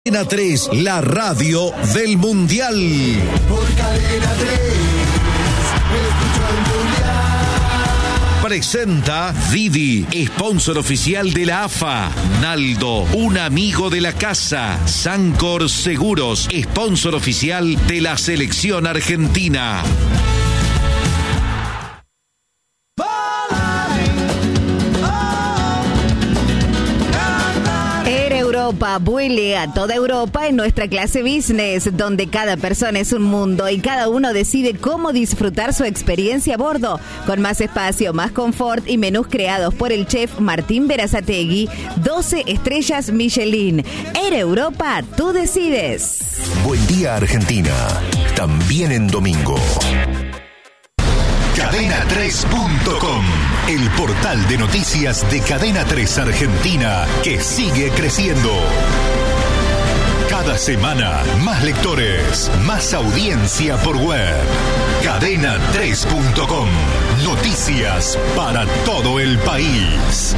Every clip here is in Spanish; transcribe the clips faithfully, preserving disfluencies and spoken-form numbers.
Cadena tres, la radio del Mundial. Por Cadena tres, escucho el Mundial. Presenta Didi, sponsor oficial de la A F A. Naldo, un amigo de la casa. Sancor Seguros, sponsor oficial de la selección argentina. Europa, vuele a toda Europa en nuestra clase business, donde cada persona es un mundo y cada uno decide cómo disfrutar su experiencia a bordo, con más espacio, más confort y menús creados por el chef Martín Berazategui, doce estrellas Michelin. Air Europa, tú decides. Buen día Argentina, también en domingo. Cadena tres punto com, el portal de noticias de Cadena tres Argentina que sigue creciendo. Cada semana, más lectores, más audiencia por web. Cadena tres punto com, noticias para todo el país.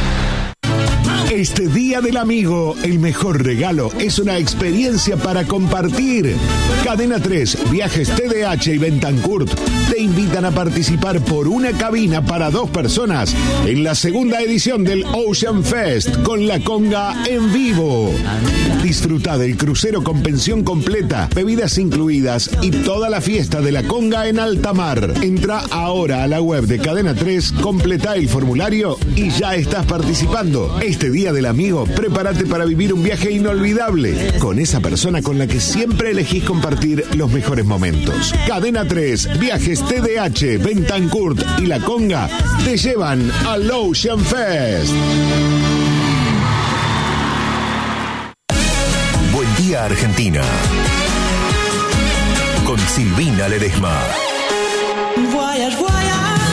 Este Día del Amigo, el mejor regalo es una experiencia para compartir. Cadena tres, Viajes T D H y Bentancurt te invitan a participar por una cabina para dos personas en la segunda edición del Ocean Fest con la conga en vivo. Disfruta del crucero con pensión completa, bebidas incluidas y toda la fiesta de la conga en alta mar. Entra ahora a la web de Cadena tres, completa el formulario y ya estás participando. Este Día del Amigo, prepárate para vivir un viaje inolvidable con esa persona con la que siempre elegís compartir los mejores momentos. Cadena tres, Viajes T D H, Bentancurt y La Conga te llevan al Ocean Fest. Buen día Argentina, con Silvina Ledesma. Voyage, voyage.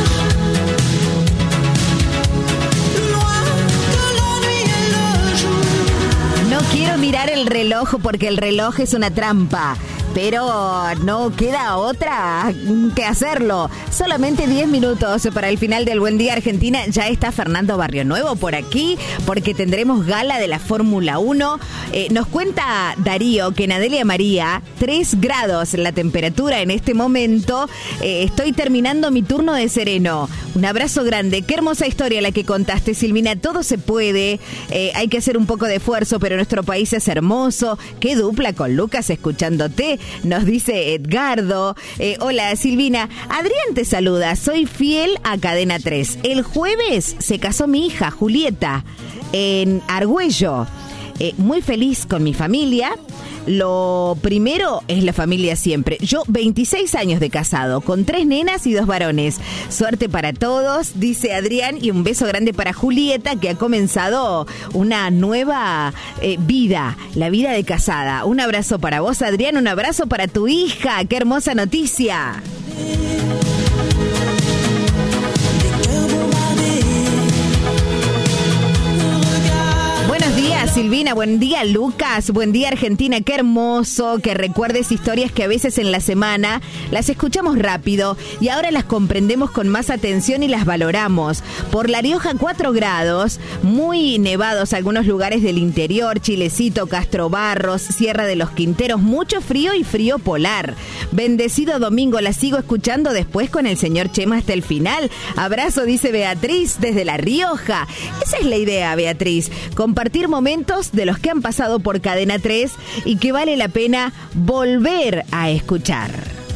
No quiero mirar el reloj porque el reloj es una trampa. Pero no queda otra que hacerlo. Solamente diez minutos para el final del Buen Día Argentina. Ya está Fernando Barrionuevo por aquí porque tendremos gala de la Fórmula uno. Eh, nos cuenta Darío que en Adelia María, tres grados la temperatura en este momento. Eh, estoy terminando mi turno de sereno. Un abrazo grande. Qué hermosa historia la que contaste, Silvina. Todo se puede. Eh, hay que hacer un poco de esfuerzo, pero nuestro país es hermoso. Qué dupla con Lucas escuchándote. Nos dice Edgardo. Eh, hola Silvina, Adrián te saluda, soy fiel a Cadena tres. El jueves se casó mi hija Julieta en Argüello. Eh, muy feliz con mi familia. Lo primero es la familia siempre. Yo, veintiséis años de casado, con tres nenas y dos varones. Suerte para todos, dice Adrián, y un beso grande para Julieta, que ha comenzado una nueva eh, vida, la vida de casada. Un abrazo para vos, Adrián, un abrazo para tu hija. ¡Qué hermosa noticia! Buenos días, Silvina. Buen día, Lucas. Buen día, Argentina. Qué hermoso que recuerdes historias que a veces en la semana las escuchamos rápido y ahora las comprendemos con más atención y las valoramos. Por La Rioja, cuatro grados, muy nevados algunos lugares del interior, Chilecito, Castro Barros, Sierra de los Quinteros, mucho frío y frío polar. Bendecido domingo, la sigo escuchando después con el señor Chema hasta el final. Abrazo, dice Beatriz, desde La Rioja. Esa es la idea, Beatriz. Compartir momentos de los que han pasado por Cadena tres y que vale la pena volver a escuchar.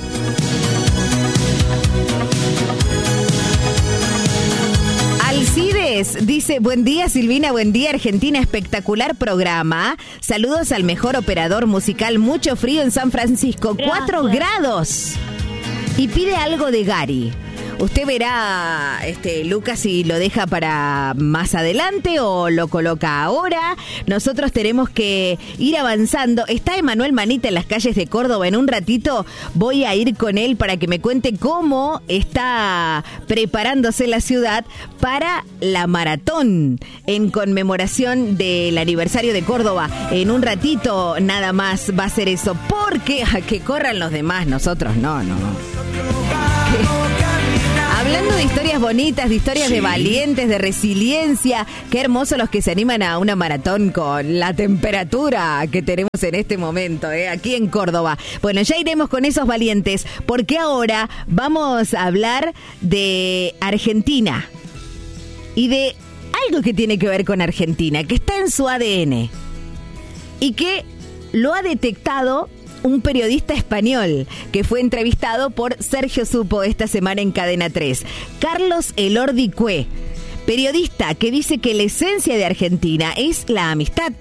Alcides dice, buen día Silvina, buen día Argentina, espectacular programa. Saludos al mejor operador musical, mucho frío en San Francisco, cuatro grados. Y pide algo de Gary. Usted verá, este, Lucas, si lo deja para más adelante o lo coloca ahora. Nosotros tenemos que ir avanzando. Está Emanuel Manita en las calles de Córdoba. En un ratito voy a ir con él para que me cuente cómo está preparándose la ciudad para la maratón en conmemoración del aniversario de Córdoba. En un ratito nada más va a ser eso. Porque a que corran los demás, nosotros no, no. hablando de historias bonitas, de historias sí. de valientes, de resiliencia, qué hermoso los que se animan a una maratón con la temperatura que tenemos en este momento, ¿eh? Aquí en Córdoba. Bueno, ya iremos con esos valientes, porque ahora vamos a hablar de Argentina y de algo que tiene que ver con Argentina, que está en su A D N y que lo ha detectado un periodista español que fue entrevistado por Sergio Supo esta semana en Cadena tres. Carlos Elordi Cue, periodista que dice que la esencia de Argentina es la amistad.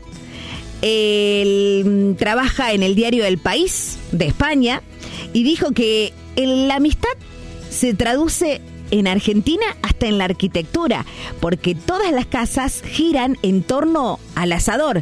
Él trabaja en el diario El País de España y dijo que la amistad se traduce en Argentina hasta en la arquitectura, porque todas las casas giran en torno al asador.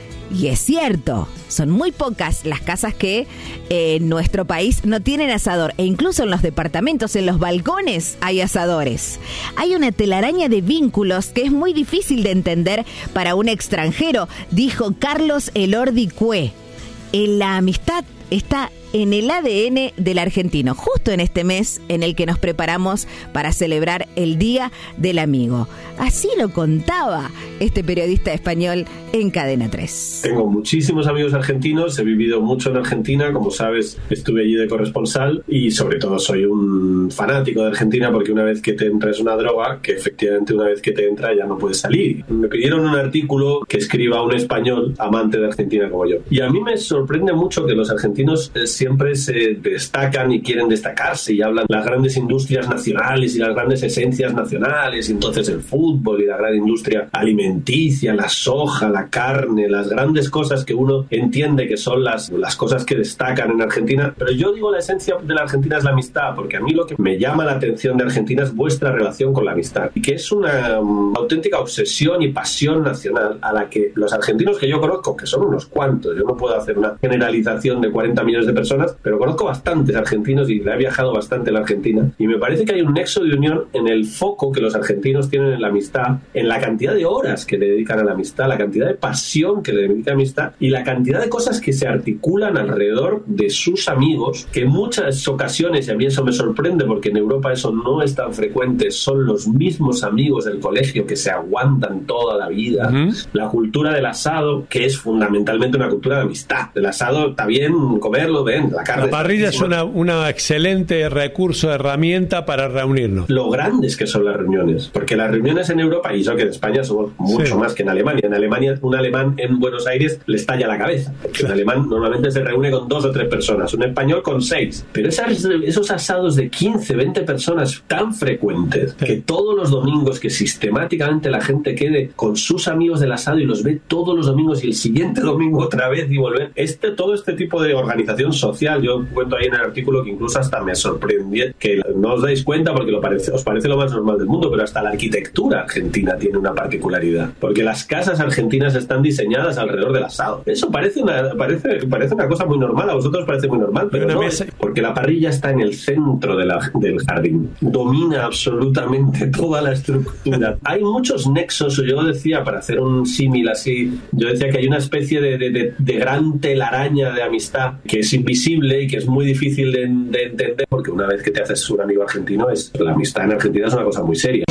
Y es cierto, son muy pocas las casas que eh, en nuestro país no tienen asador. E incluso en los departamentos, en los balcones, hay asadores. Hay una telaraña de vínculos que es muy difícil de entender para un extranjero, dijo Carlos Elordi Cue. En la amistad está en el A D N del argentino, justo en este mes en el que nos preparamos para celebrar el Día del Amigo. Así lo contaba este periodista español en Cadena tres. Tengo muchísimos amigos argentinos, he vivido mucho en Argentina, como sabes, estuve allí de corresponsal y sobre todo soy un fanático de Argentina, porque una vez que te entra es una droga que efectivamente una vez que te entra ya no puedes salir. Me pidieron un artículo que escriba un español amante de Argentina como yo. Y a mí me sorprende mucho que los argentinos eh, siempre se destacan y quieren destacarse y hablan las grandes industrias nacionales y las grandes esencias nacionales, y entonces el fútbol y la gran industria alimenticia, la soja, la carne, las grandes cosas que uno entiende que son las, las cosas que destacan en Argentina. Pero yo digo la esencia de la Argentina es la amistad, porque a mí lo que me llama la atención de Argentina es vuestra relación con la amistad, y que es una um, auténtica obsesión y pasión nacional a la que los argentinos que yo conozco, que son unos cuantos, yo no puedo hacer una generalización de cuarenta millones de personas, pero conozco bastantes argentinos y he viajado bastante en la Argentina, y me parece que hay un nexo de unión en el foco que los argentinos tienen en la amistad, en la cantidad de horas que le dedican a la amistad, la cantidad de pasión que le dedican a la amistad y la cantidad de cosas que se articulan alrededor de sus amigos, que en muchas ocasiones, y a mí eso me sorprende porque en Europa eso no es tan frecuente, son los mismos amigos del colegio que se aguantan toda la vida. Uh-huh. La cultura del asado, que es fundamentalmente una cultura de amistad. El asado está bien comerlo, ven, la carne. La parrilla es una, una excelente recurso, herramienta para reunirnos. Lo grandes que son las reuniones, porque las reuniones en Europa, y yo que en España somos mucho sí. más que en Alemania. En Alemania, un alemán en Buenos Aires le estalla la cabeza, porque sí. un alemán normalmente se reúne con dos o tres personas, un español con seis. Pero esas, esos asados de quince, veinte personas tan frecuentes, sí. que todos los domingos, que sistemáticamente la gente quede con sus amigos del asado y los ve todos los domingos y el siguiente domingo otra vez y volver. Este, todo este tipo de organización social, yo cuento ahí en el artículo que incluso hasta me sorprendí, que no os dais cuenta porque lo parece, os parece lo más normal del mundo, pero hasta la arquitectura argentina tiene una particularidad, porque las casas argentinas están diseñadas alrededor del asado. Eso parece una, parece, parece una cosa muy normal, a vosotros parece muy normal, pero no, mesa... porque la parrilla está en el centro de la, del jardín, domina absolutamente toda la estructura. Hay muchos nexos, yo decía, para hacer un símil así, yo decía que hay una especie de, de, de, de gran telaraña de amistad que es invisible y que es muy difícil de, de entender, porque una vez que te haces un amigo argentino, es la amistad en Argentina es una cosa muy seria.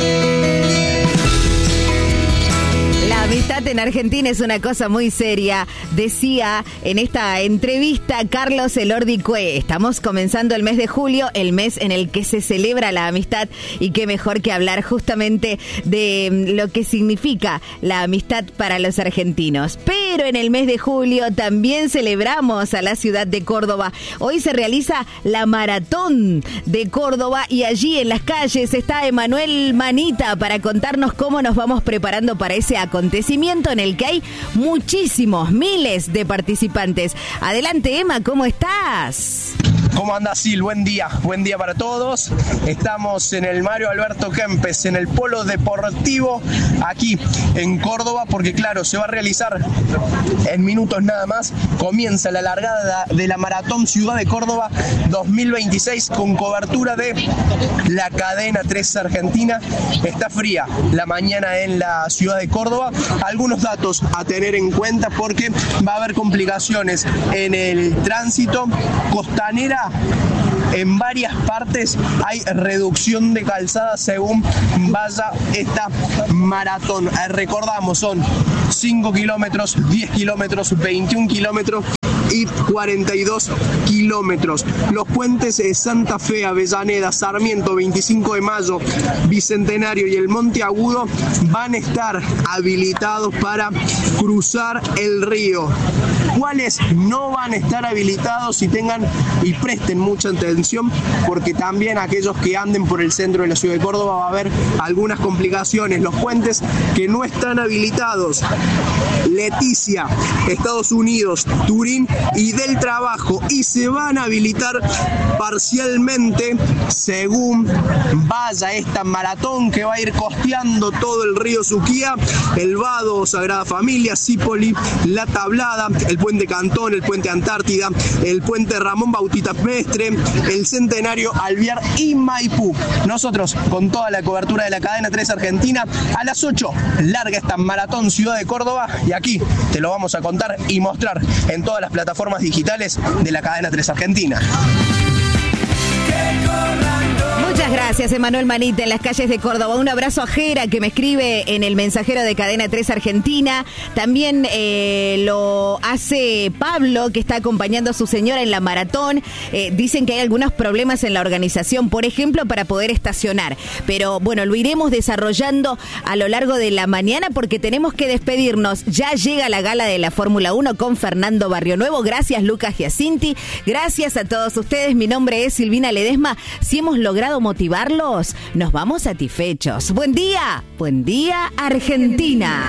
La amistad en Argentina es una cosa muy seria, decía en esta entrevista Carlos Elordi Cue. Estamos comenzando el mes de julio, el mes en el que se celebra la amistad, y qué mejor que hablar justamente de lo que significa la amistad para los argentinos. Pero en el mes de julio también celebramos a la ciudad de Córdoba. Hoy se realiza la Maratón de Córdoba y allí en las calles está Emanuel Manita para contarnos cómo nos vamos preparando para ese acontecimiento en el que hay muchísimos, miles de participantes. Adelante, Emma, ¿cómo estás? ¿Cómo andás, Sil? Buen día, buen día para todos. Estamos en el Mario Alberto Kempes, en el Polo Deportivo, aquí en Córdoba, porque claro, se va a realizar en minutos nada más. Comienza la largada de la Maratón Ciudad de Córdoba dos mil veintiséis con cobertura de la Cadena tres Argentina. Está fría la mañana en la ciudad de Córdoba. Algunos datos a tener en cuenta porque va a haber complicaciones en el tránsito. Costanera en varias partes hay reducción de calzada según vaya esta maratón. Eh, recordamos, son cinco kilómetros, diez kilómetros, veintiún kilómetros y cuarenta y dos kilómetros. Los puentes de Santa Fe, Avellaneda, Sarmiento, veinticinco de mayo, Bicentenario y el Monte Agudo van a estar habilitados para cruzar el río. ¿Cuáles no van a estar habilitados? Y tengan y presten mucha atención, porque también aquellos que anden por el centro de la ciudad de Córdoba va a haber algunas complicaciones. Los puentes que no están habilitados: Leticia, Estados Unidos, Turín y del Trabajo, y se van a habilitar parcialmente según vaya esta maratón que va a ir costeando todo el río Suquía, el Vado, Sagrada Familia, Cipoli, La Tablada, el puente Cantón, el puente Antártida, el puente Ramón Bautista Mestre, el Centenario, Alvear y Maipú. Nosotros, con toda la cobertura de la Cadena tres Argentina, a las ocho larga esta maratón Ciudad de Córdoba, y aquí te lo vamos a contar y mostrar en todas las plataformas digitales de la Cadena tres Argentina. Muchas gracias, Emanuel Manita, en las calles de Córdoba. Un abrazo a Jera, que me escribe en el mensajero de Cadena tres Argentina. También eh, lo hace Pablo, que está acompañando a su señora en la maratón. Eh, dicen que hay algunos problemas en la organización, por ejemplo, para poder estacionar. Pero bueno, lo iremos desarrollando a lo largo de la mañana, porque tenemos que despedirnos. Ya llega la gala de la Fórmula uno con Fernando Barrionuevo. Gracias, Lucas Giacinti. Gracias a todos ustedes. Mi nombre es Silvina Ledesma. Si hemos logrado motivarlos, nos vamos satisfechos. Buen día, buen día, Argentina.